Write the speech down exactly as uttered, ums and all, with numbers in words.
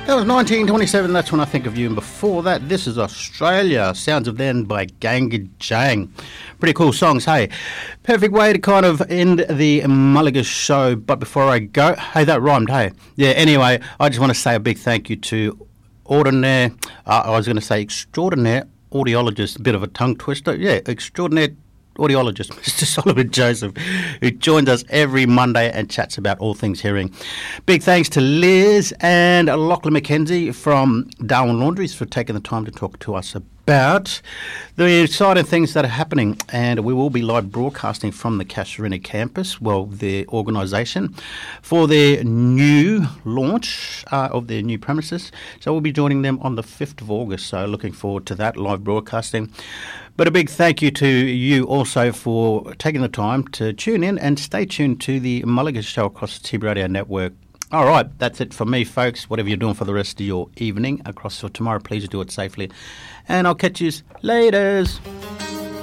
That was nineteen twenty-seven, That's When I Think of You. And before that, This Is Australia, Sounds of Then by Ganga Jang. Pretty cool songs, hey. Perfect way to kind of end the Mulligas show. But before I go, hey, that rhymed, hey. Yeah, anyway, I just want to say a big thank you to Ordinaire, uh, I was going to say extraordinaire audiologist, a bit of a tongue twister. Yeah, extraordinaire audiologist, Mister Solomon Joseph, who joins us every Monday and chats about all things hearing. Big thanks to Liz and Lachlan McKenzie from Darwin Laundries for taking the time to talk to us about the exciting things that are happening. And we will be live broadcasting from the Casuarina campus, well, the organisation, for their new launch uh, of their new premises. So we'll be joining them on the fifth of August. So looking forward to that live broadcasting. But a big thank you to you also for taking the time to tune in and stay tuned to the Mulligas show across the T V Radio Network. All right, that's it for me, folks. Whatever you're doing for the rest of your evening across for tomorrow, please do it safely. And I'll catch you later.